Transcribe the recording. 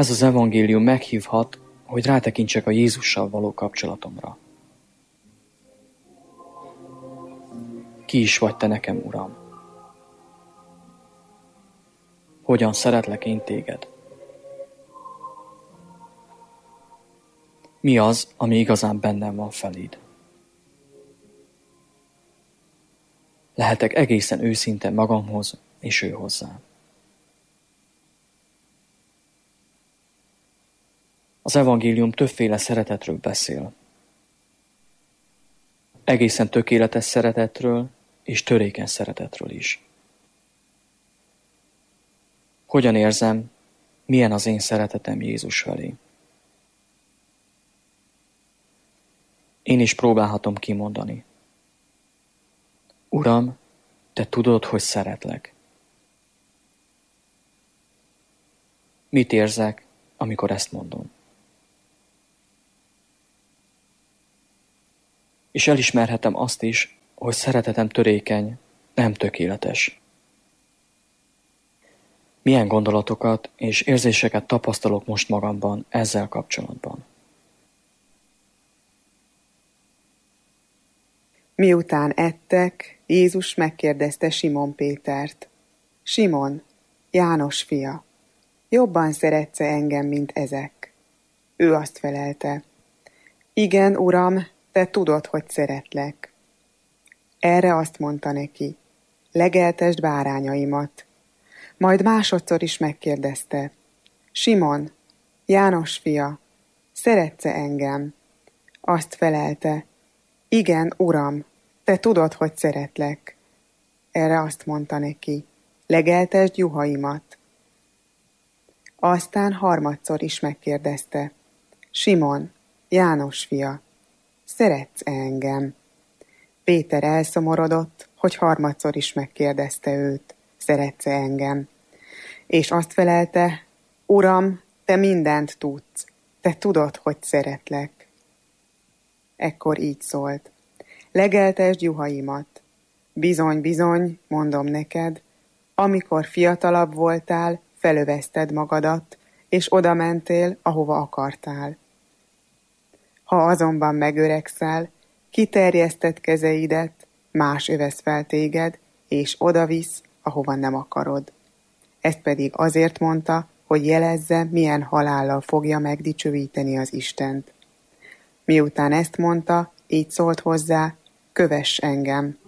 Ez az evangélium meghívhat, hogy rátekintsek a Jézussal való kapcsolatomra. Ki is vagy te nekem, Uram? Hogyan szeretlek én téged? Mi az, ami igazán bennem van feléd? Lehetek egészen őszinte magamhoz és ő hozzá. Az evangélium többféle szeretetről beszél. Egészen tökéletes szeretetről és törékeny szeretetről is. Hogyan érzem, milyen az én szeretetem Jézus felé? Én is próbálhatom kimondani. Uram, te tudod, hogy szeretlek. Mit érzek, amikor ezt mondom? És elismerhetem azt is, hogy szeretetem törékeny, nem tökéletes. Milyen gondolatokat és érzéseket tapasztalok most magamban ezzel kapcsolatban? Miután ettek, Jézus megkérdezte Simon Pétert: Simon, János fia, jobban szeretsz-e engem, mint ezek? Ő azt felelte: Igen, Uram, te tudod, hogy szeretlek. Erre azt mondta neki: Legeltesd bárányaimat. Majd másodszor is megkérdezte: Simon, János fia, szeretsz-e engem? Azt felelte: Igen, Uram, te tudod, hogy szeretlek. Erre azt mondta neki: Legeltesd juhaimat. Aztán harmadszor is megkérdezte: Simon, János fia, szeretsz-e engem? Péter elszomorodott, hogy harmadszor is megkérdezte őt: Szeretsz-e engem? És azt felelte: Uram, te mindent tudsz, te tudod, hogy szeretlek. Ekkor így szólt: Legeltesd juhaimat. Bizony, bizony, mondom neked, amikor fiatalabb voltál, felövezted magadat, és oda mentél, ahova akartál. Ha azonban megöregszel, kiterjeszted kezeidet, más övesz fel téged, és odavisz, ahova nem akarod. Ezt pedig azért mondta, hogy jelezze, milyen halállal fogja megdicsőíteni az Istent. Miután ezt mondta, így szólt hozzá: Kövess engem.